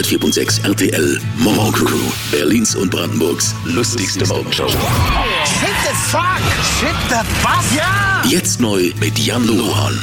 104.6 RTL Morgencrew. Berlins und Brandenburgs lustigste Morgenshow. Shit the fuck! Shit the was? Ja! Jetzt neu mit Jan Luhan.